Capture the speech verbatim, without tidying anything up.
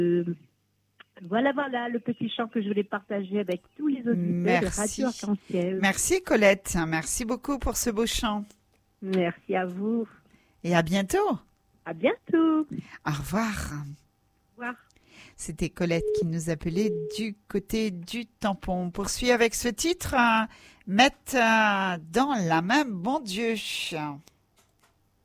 Voilà, voilà le petit chant que je voulais partager avec tous les auditeurs Merci. de Radio Arc-en-Ciel. Merci Colette, merci beaucoup pour ce beau chant. Merci à vous. Et à bientôt. À bientôt. Au revoir. Au revoir. C'était Colette qui nous appelait du côté du tampon. On poursuit avec ce titre, euh, Mettre euh, dans la main, bon Dieu.